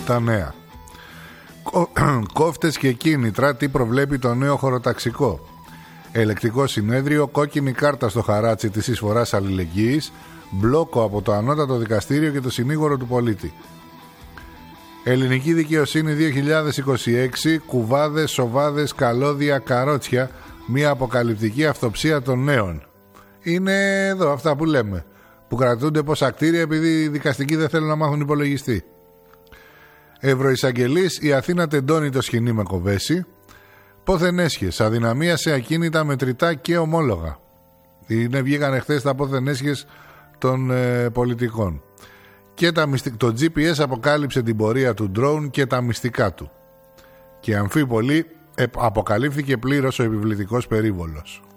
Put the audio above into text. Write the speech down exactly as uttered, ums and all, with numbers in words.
Τα νέα. Κόφτες και κίνητρα, τι προβλέπει το νέο χωροταξικό. Ελεκτικό συνέδριο, κόκκινη κάρτα στο χαράτσι της εισφοράς αλληλεγγύης, μπλόκο από το ανώτατο δικαστήριο και το συνήγορο του πολίτη. Ελληνική δικαιοσύνη δύο χιλιάδες είκοσι έξι, κουβάδες, σοβάδες, καλώδια, καρότσια, μια αποκαλυπτική αυτοψία των νέων. Είναι εδώ αυτά που λέμε, που κρατούνται πόσα κτίρια επειδή οι δικαστικοί δεν θέλουν να μάθουν υπολογιστή. Ευρωεισαγγελής, η Αθήνα τεντώνει το σχοινί με κοβέση. Πόθεν έσχες, αδυναμία σε ακίνητα, μετρητά και ομόλογα. Είναι, βγήκαν εχθές τα πόθεν έσχες των ε, πολιτικών. Και τα μυστικ... το τζι πι ες αποκάλυψε την πορεία του drone και τα μυστικά του. Και αμφίπολη ε, αποκαλύφθηκε πλήρως ο επιβλητικός περίβολος.